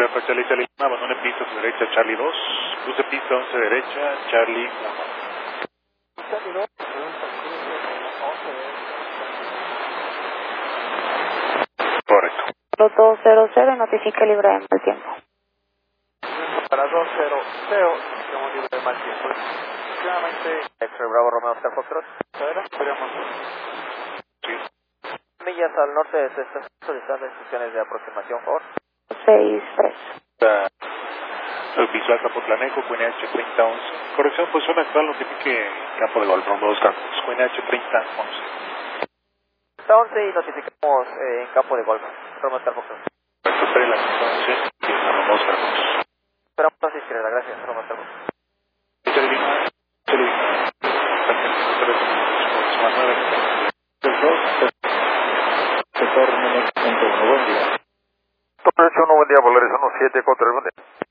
Alfa Charlie, Charlie 1, abandone pista a su derecha, Charlie 2, cruce pista 11 derecha, Charlie 1. Charlie 2, Correcto. 200, notifica libre de mal tiempo. Para 200, estamos libre de mal tiempo. Efectivamente, X-Ray Bravo Romeo Oscar Foxtrot. Podríamos. Sí. Millas al norte de esta solicitando instrucciones de aproximación, por favor. 63. El visual Zapotlanejo, QNH 3011. Corrección, posición actual, notifique campo de gol, Romeo Oscar Fox, QNH 3011. Está 11 y notificamos en campo de golf. Romeo Oscar Foxtrot. Perfecto, espere la 11 y a Romeo Oscar Fox. Esperamos así, izquierda, gracias, Romeo Oscar Fox. Charlie Lima, Charlie Lima. Sector número 101, buen día. Torre 1, buen día, Volaris 17, contra el buen día.